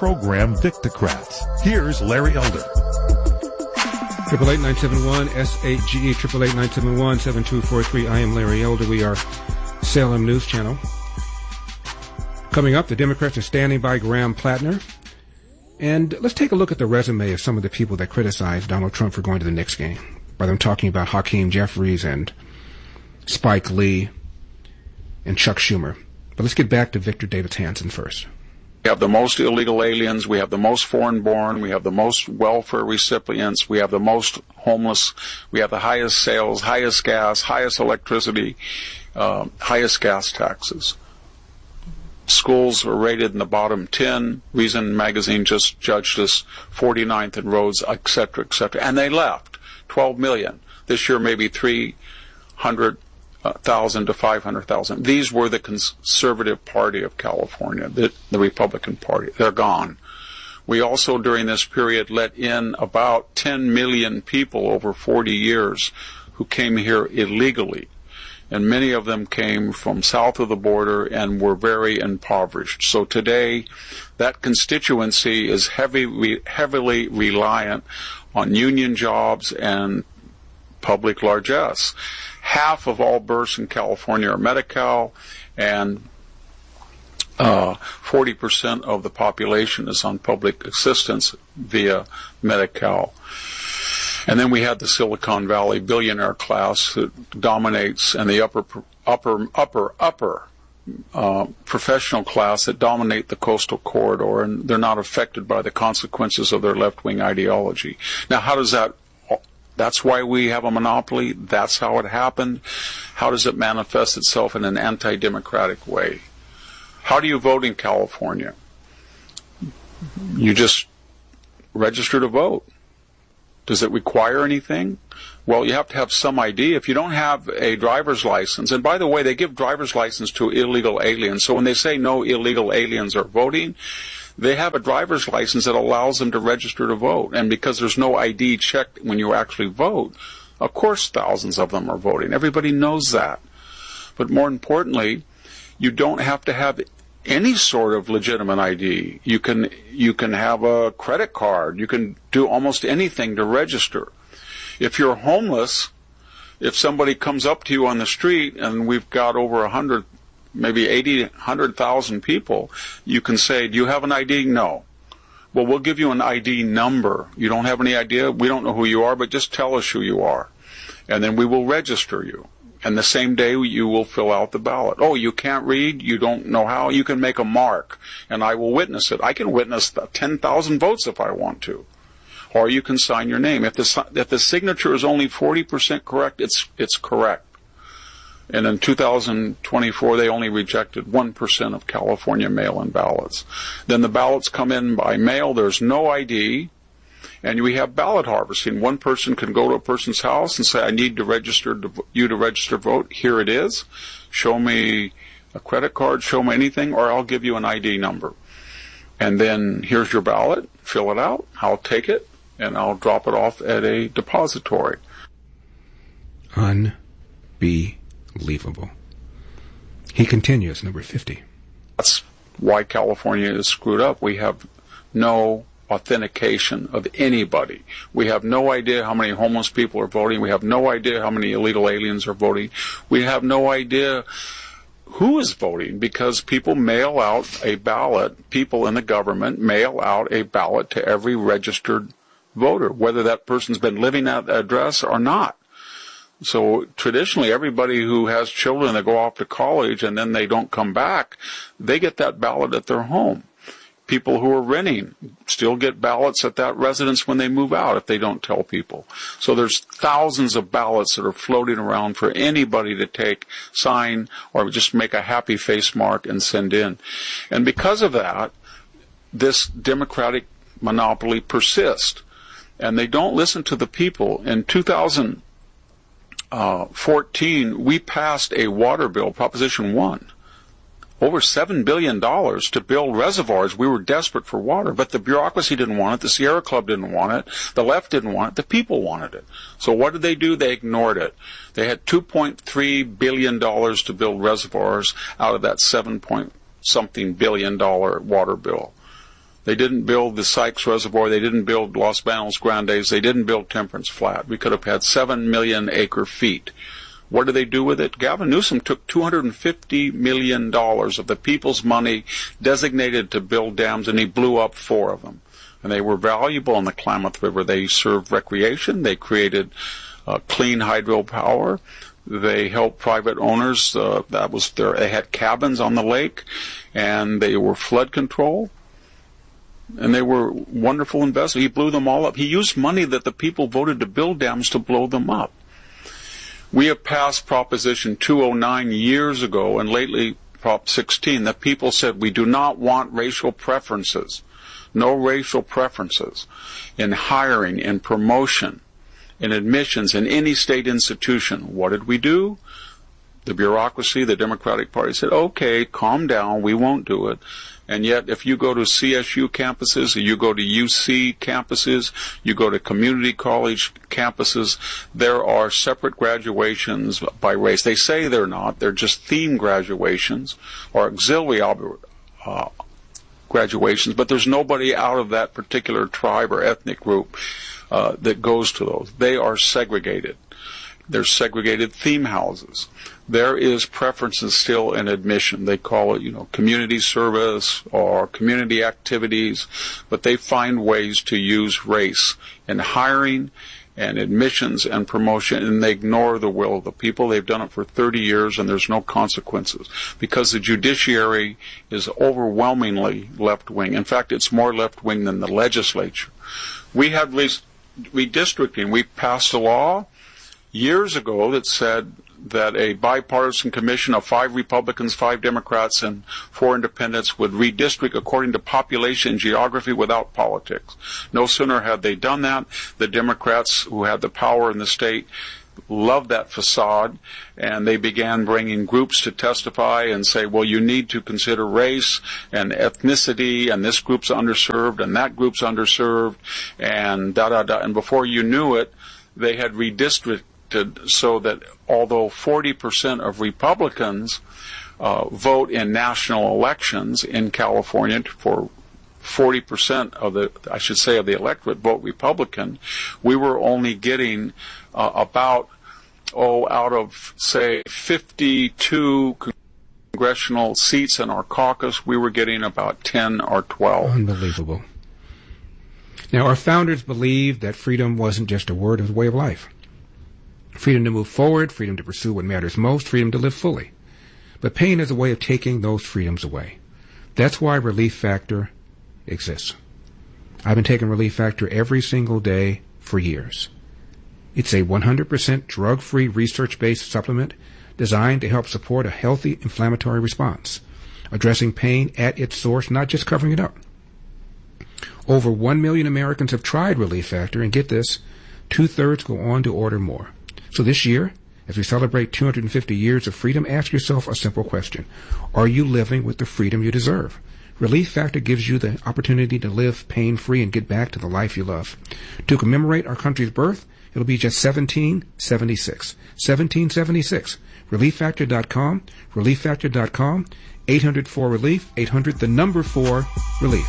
program Victocrats. Here's Larry Elder. 888-971-SAGE, 888-971-7243. I am Larry Elder. We are Salem News Channel. Coming up, the Democrats are standing by Graham Plattner. And let's take a look at the resume of some of the people that criticized Donald Trump for going to the Knicks game, by them talking about Hakeem Jeffries and Spike Lee and Chuck Schumer. But let's get back to Victor Davis Hanson first. We have the most illegal aliens. We have the most foreign-born. We have the most welfare recipients. We have the most homeless. We have the highest sales, highest gas, highest electricity, highest gas taxes. Schools are rated in the bottom 10. Reason magazine just judged us 49th in roads, et cetera, et cetera. And they left. 12 million. This year, maybe 300,000 to 500,000. These were the conservative party of California, the Republican Party. They're gone. We also, during this period, let in about 10 million people over 40 years who came here illegally. And many of them came from south of the border and were very impoverished. So today, that constituency is heavily reliant on union jobs and public largesse. Half of all births in California are Medi-Cal, and 40% of the population is on public assistance via Medi-Cal. And then we had the Silicon Valley billionaire class that dominates, and the upper professional class that dominate the coastal corridor, and they're not affected by the consequences of their left-wing ideology. Now, how does that? That's why we have a monopoly. That's how it happened. How does it manifest itself in an anti-democratic way? How do you vote in California? You just register to vote. Does it require anything? Well, you have to have some ID. If you don't have a driver's license, and by the way, they give driver's license to illegal aliens. So when they say no illegal aliens are voting, they have a driver's license that allows them to register to vote. And because there's no ID checked when you actually vote, of course thousands of them are voting. Everybody knows that. But more importantly, you don't have to have any sort of legitimate ID. You can have a credit card. You can do almost anything to register. If you're homeless, if somebody comes up to you on the street, and we've got over 100, maybe 80, 100,000 people, you can say, do you have an ID? No. Well, we'll give you an ID number. You don't have any idea? We don't know who you are, but just tell us who you are. And then we will register you. And the same day you will fill out the ballot. Oh, you can't read? You don't know how? You can make a mark, and I will witness it. I can witness the 10,000 votes if I want to. Or you can sign your name. If the signature is only 40% correct, it's correct. And in 2024, they only rejected 1% of California mail-in ballots. Then the ballots come in by mail. There's no ID. And we have ballot harvesting. One person can go to a person's house and say, I need to register you to register vote. Here it is. Show me a credit card. Show me anything, or I'll give you an ID number. And then here's your ballot. Fill it out. I'll take it, and I'll drop it off at a depository. Unbelievable. He continues, number 50. That's why California is screwed up. We have no authentication of anybody. We have no idea how many homeless people are voting. We have no idea how many illegal aliens are voting. We have no idea who is voting, because people mail out a ballot. People in the government mail out a ballot to every registered voter, whether that person's been living at the address or not. So traditionally, everybody who has children that go off to college and then they don't come back, they get that ballot at their home. People who are renting still get ballots at that residence when they move out if they don't tell people. So there's thousands of ballots that are floating around for anybody to take, sign, or just make a happy face mark and send in. And because of that, this Democratic monopoly persists. And they don't listen to the people. In 2014, we passed a water bill, Proposition 1. Over $7 billion to build reservoirs. We were desperate for water, but the bureaucracy didn't want it. The Sierra Club didn't want it. The left didn't want it. The people wanted it. So what did they do? They ignored it. They had $2.3 billion to build reservoirs out of that $7-point-something billion water bill. They didn't build the Sykes Reservoir. They didn't build Los Banos Grandes. They didn't build Temperance Flat. We could have had 7 million acre feet. What did they do with it? Gavin Newsom took $250 million of the people's money designated to build dams, and he blew up 4 of them. And they were valuable on the Klamath River. They served recreation. They created clean hydropower. They helped private owners. They had cabins on the lake, and they were flood control. And they were wonderful investments. He blew them all up. He used money that the people voted to build dams to blow them up. We have passed Proposition 209 years ago, and lately Prop 16, that people said we do not want racial preferences. No racial preferences in hiring, in promotion, in admissions, in any state institution. What did we do? The bureaucracy, the Democratic Party said, okay, calm down, we won't do it. And yet, if you go to CSU campuses, or you go to UC campuses, you go to community college campuses, there are separate graduations by race. They say they're not. They're just theme graduations or auxiliary graduations, but there's nobody out of that particular tribe or ethnic group that goes to those. They are segregated. There's segregated theme houses. There is preferences still in admission. They call it, community service or community activities, but they find ways to use race in hiring and admissions and promotion, and they ignore the will of the people. They've done it for 30 years, and there's no consequences because the judiciary is overwhelmingly left-wing. In fact, it's more left-wing than the legislature. We have redistricting. We passed a law years ago that said that a bipartisan commission of 5 Republicans, 5 Democrats, and 4 independents would redistrict according to population and geography without politics. No sooner had they done that, the Democrats who had the power in the state loved that facade, and they began bringing groups to testify and say, well, you need to consider race and ethnicity, and this group's underserved, and that group's underserved, and da-da-da. And before you knew it, they had redistricted so that although 40% of Republicans vote in national elections in California, for 40% of the electorate vote Republican, we were only getting out of, say, 52 congressional seats in our caucus, we were getting about 10 or 12. Unbelievable. Now, our founders believed that freedom wasn't just a word, it was a way of life. Freedom to move forward, freedom to pursue what matters most, freedom to live fully. But pain is a way of taking those freedoms away. That's why Relief Factor exists. I've been taking Relief Factor every single day for years. It's a 100% drug-free, research-based supplement designed to help support a healthy inflammatory response, addressing pain at its source, not just covering it up. Over 1 million Americans have tried Relief Factor, and get this, 2/3 go on to order more. So this year, as we celebrate 250 years of freedom, ask yourself a simple question. Are you living with the freedom you deserve? Relief Factor gives you the opportunity to live pain-free and get back to the life you love. To commemorate our country's birth, it'll be just $17.76. $17.76. ReliefFactor.com. ReliefFactor.com. 800-4-RELIEF. 800-4-RELIEF.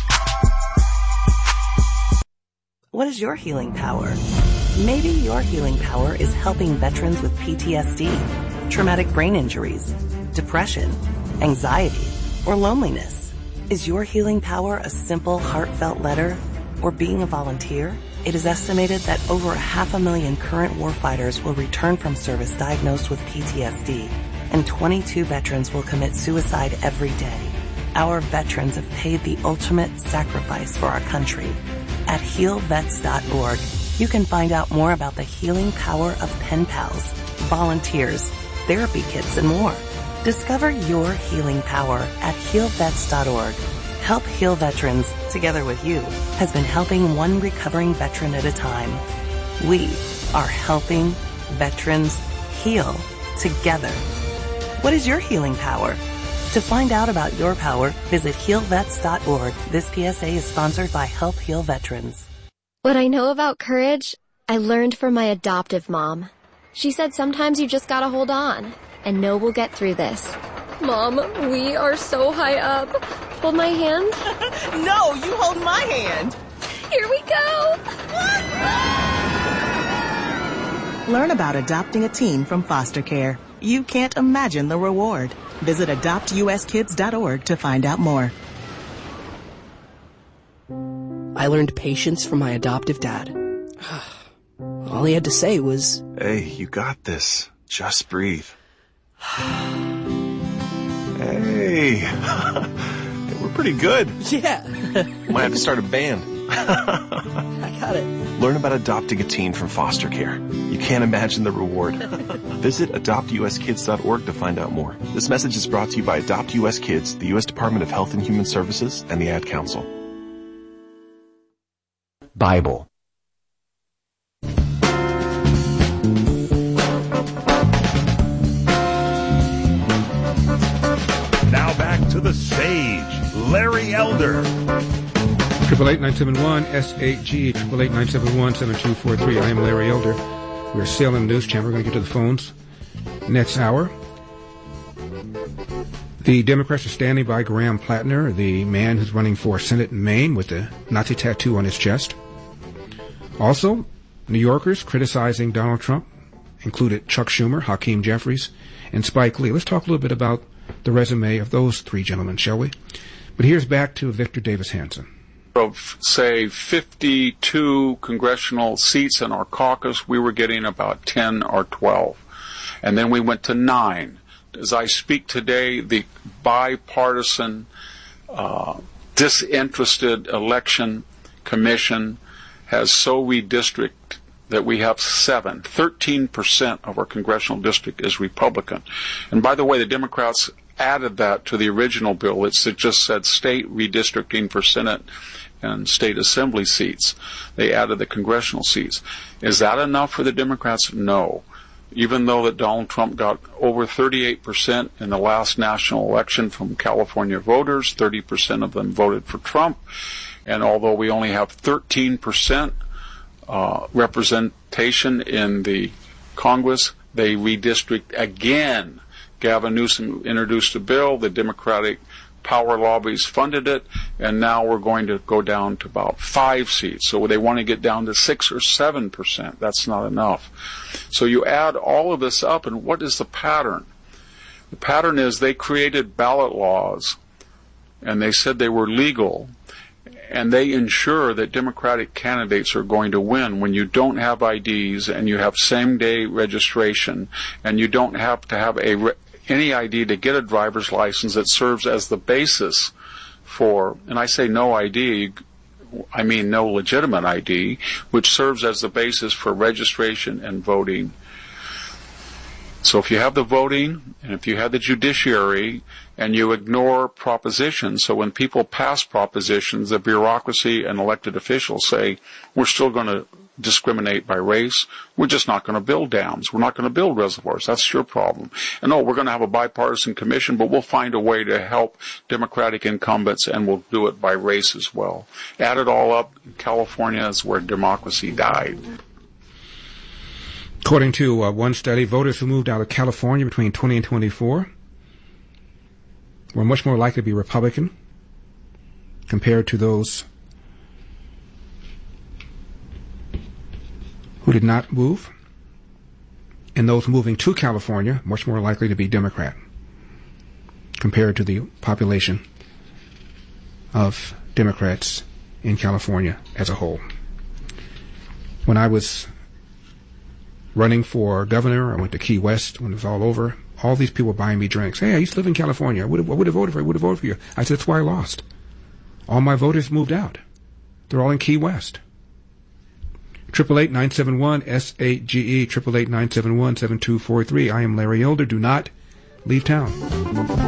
What is your healing power? Maybe your healing power is helping veterans with PTSD, traumatic brain injuries, depression, anxiety, or loneliness. Is your healing power a simple, heartfelt letter or being a volunteer? It is estimated that over 500,000 current warfighters will return from service diagnosed with PTSD, and 22 veterans will commit suicide every day. Our veterans have paid the ultimate sacrifice for our country. At healvets.org, you can find out more about the healing power of pen pals, volunteers, therapy kits, and more. Discover your healing power at healvets.org. Help Heal Veterans, together with you, has been helping one recovering veteran at a time. We are helping veterans heal together. What is your healing power? To find out about your power, visit healvets.org. This PSA is sponsored by Help Heal Veterans. What I know about courage, I learned from my adoptive mom. She said sometimes you just gotta hold on and know we'll get through this. Mom, we are so high up. hold my hand? No, you hold my hand. Here we go. Learn about adopting a teen from foster care. You can't imagine the reward. Visit adoptuskids.org to find out more. I learned patience from my adoptive dad. All he had to say was, "Hey, you got this. Just breathe." Hey, we're pretty good. yeah, Might have to start a band. I got it. Learn about adopting a teen from foster care. You can't imagine the reward. Visit adoptuskids.org to find out more. This message is brought to you by Adopt US Kids, the U.S. Department of Health and Human Services, and the Ad Council. Bible. Now back to the sage, Larry Elder. 888-971-SAGE, 888-971-7243. I am Larry Elder. We're Salem News Channel. We're going to get to the phones next hour. The Democrats are standing by Graham Plattner, the man who's running for Senate in Maine with the Nazi tattoo on his chest. Also, New Yorkers criticizing Donald Trump included Chuck Schumer, Hakeem Jeffries, and Spike Lee. Let's talk a little bit about the resume of those three gentlemen, shall we? But here's back to Victor Davis Hanson. Of, say, 52 congressional seats in our caucus, we were getting about 10 or 12. And then we went to 9. As I speak today, the bipartisan, disinterested election commission has so redistricted that we have 7. 13% of our congressional district is Republican. And by the way, the Democrats added that to the original bill. It just said state redistricting for Senate and state assembly seats. They added the congressional seats. Is that enough for the Democrats? No. Even though that Donald Trump got over 38% in the last national election from California voters, 30% of them voted for Trump. And although we only have 13% representation in the Congress, they redistrict again. Gavin Newsom introduced a bill, the Democratic power lobbies funded it, and now we're going to go down to about 5 seats. So they want to get down to 6 or 7%. That's not enough. So you add all of this up, and what is the pattern? The pattern is they created ballot laws, and they said they were legal, and they ensure that Democratic candidates are going to win when you don't have IDs and you have same-day registration and you don't have to have any ID to get a driver's license that serves as the basis for, and I say no ID, I mean no legitimate ID, which serves as the basis for registration and voting. So if you have the voting and if you have the judiciary and you ignore propositions, so when people pass propositions, the bureaucracy and elected officials say, we're still going to discriminate by race, we're just not going to build dams, we're not going to build reservoirs, that's your problem. And no, we're going to have a bipartisan commission, but we'll find a way to help Democratic incumbents, and we'll do it by race as well. Add it all up, California is where democracy died. According to one study, voters who moved out of California between 20 and 24 were much more likely to be Republican compared to those who did not move, and those moving to California much more likely to be Democrat compared to the population of Democrats in California as a whole. When I was running for governor, I went to Key West when it was all over. All these people were buying me drinks. Hey, I used to live in California. I would have voted for you. I would have voted for you. I said, that's why I lost. All my voters moved out. They're all in Key West. 888-971-SAGE, 888-971-7243. I am Larry Elder. Do not leave town.